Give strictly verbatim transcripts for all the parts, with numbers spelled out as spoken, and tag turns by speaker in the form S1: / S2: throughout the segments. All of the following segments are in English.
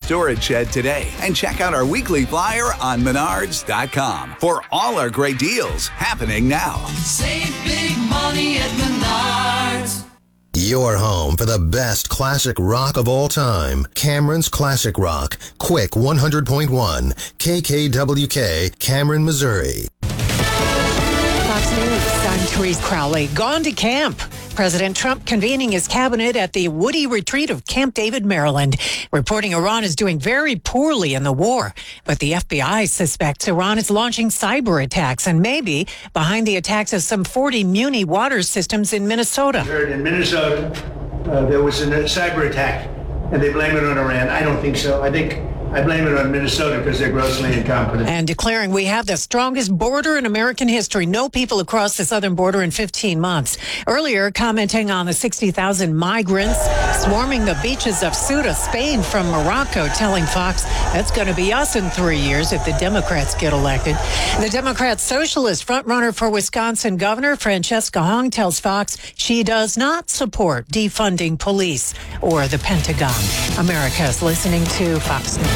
S1: storage shed today and check out our weekly flyer on menards dot com for all our great deals happening now.
S2: Save big money at Menards.
S3: Your home for the best classic rock of all time. Cameron's Classic Rock. Quick one hundred point one. K K W K, Cameron, Missouri.
S4: Fox News, I'm Therese Crowley. Gone to camp. President Trump convening his cabinet at the Woody Retreat of Camp David, Maryland, reporting Iran is doing very poorly in the war. But the F B I suspects Iran is launching cyber attacks and maybe behind the attacks of some forty Muni water systems in Minnesota.
S5: Heard in Minnesota, uh, there was a cyber attack, and they blame it on Iran. I don't think so. I think I blame it on Minnesota because they're grossly incompetent.
S4: And declaring we have the strongest border in American history. No people across the southern border in fifteen months. Earlier, commenting on the sixty thousand migrants swarming the beaches of Ceuta, Spain from Morocco, telling Fox that's going to be us in three years if the Democrats get elected. The Democrat socialist frontrunner for Wisconsin Governor Francesca Hong tells Fox she does not support defunding police or the Pentagon. America is listening to Fox News.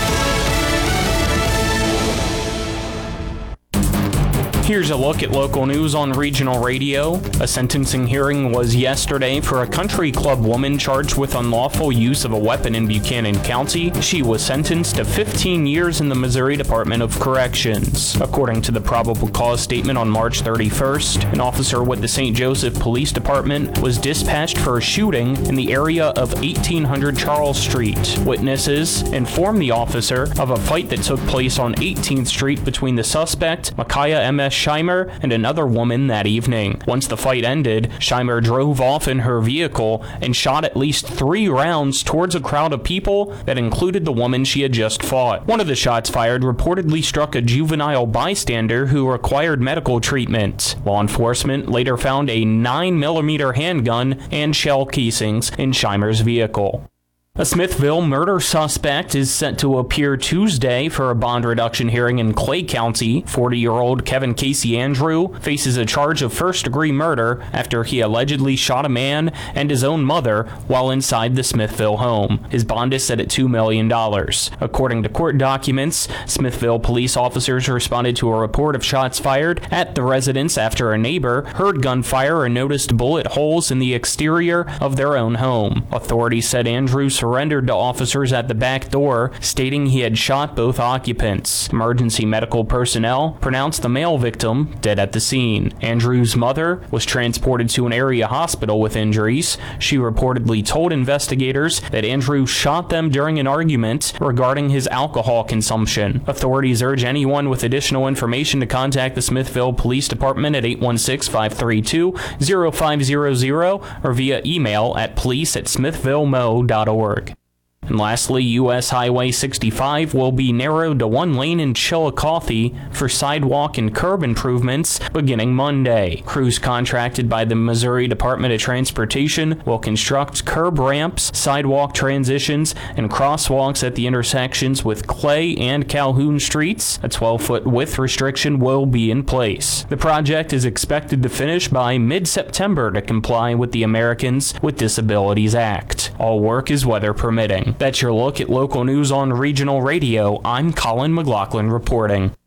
S6: Here's a look at local news on regional radio. A sentencing hearing was yesterday for a country club woman charged with unlawful use of a weapon in Buchanan County. She was sentenced to fifteen years in the Missouri Department of Corrections. According to the probable cause statement on March thirty-first, an officer with the Saint Joseph Police Department was dispatched for a shooting in the area of eighteen hundred Charles Street. Witnesses informed the officer of a fight that took place on eighteenth Street between the suspect, Micaiah M S Scheimer, and another woman that evening. Once the fight ended, Scheimer drove off in her vehicle and shot at least three rounds towards a crowd of people that included the woman she had just fought. One of the shots fired reportedly struck a juvenile bystander who required medical treatment. Law enforcement later found a nine millimeter handgun and shell casings in Scheimer's vehicle. A Smithville murder suspect is set to appear Tuesday for a bond reduction hearing in Clay County. forty-year-old Kevin Casey Andrew faces a charge of first-degree murder after he allegedly shot a man and his own mother while inside the Smithville home. His bond is set at two million dollars. According to court documents, Smithville police officers responded to a report of shots fired at the residence after a neighbor heard gunfire and noticed bullet holes in the exterior of their own home. Authorities said Andrew surrendered to officers at the back door, stating he had shot both occupants. Emergency medical personnel pronounced the male victim dead at the scene. Andrew's mother was transported to an area hospital with injuries. She reportedly told investigators that Andrew shot them during an argument regarding his alcohol consumption. Authorities urge anyone with additional information to contact the Smithville Police Department at eight one six, five three two, zero five zero zero or via email at police at smithville mo dot org. And lastly, U S Highway sixty-five will be narrowed to one lane in Chillicothe for sidewalk and curb improvements beginning Monday. Crews contracted by the Missouri Department of Transportation will construct curb ramps, sidewalk transitions, and crosswalks at the intersections with Clay and Calhoun Streets. A twelve-foot width restriction will be in place. The project is expected to finish by mid-September to comply with the Americans with Disabilities Act. All work is weather permitting. That's your look at local news on regional radio. I'm Colin McLaughlin reporting.